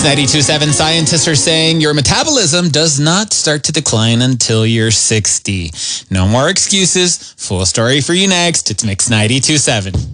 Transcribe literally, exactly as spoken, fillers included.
ninety-two point seven scientists are saying your metabolism does not start to decline until you're sixty. No more excuses. Full story for you next. It's Mix ninety-two point seven.